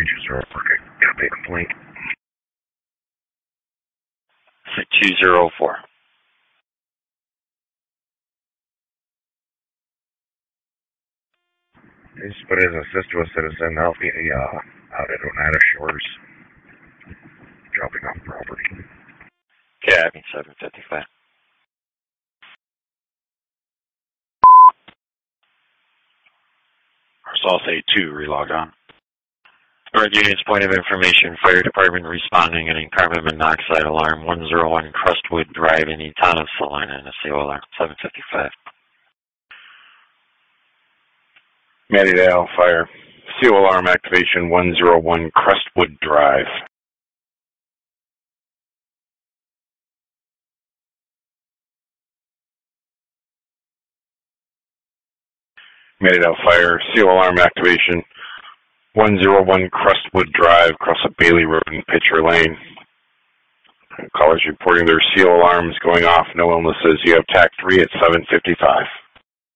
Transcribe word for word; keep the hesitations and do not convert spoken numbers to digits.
three two zero four. Got a complaint. two zero four. This but is assist to a citizen out, uh, out at Oneida Shores, dropping off property. Cabin seven fifty-five. Source eight two, relog on. Earth Union's point of information, fire department responding and carbon monoxide alarm one oh one Crestwood Drive in Etana, Salina, and a C O alarm seven fifty-five. Mattydale Fire, C O alarm activation one oh one Crestwood Drive. Mattydale Fire, C O alarm activation one oh one Crestwood Drive, across a Bailey Road in Pitcher Lane. Callers reporting their C O alarms going off, no illnesses. You have T A C three at seven fifty-five.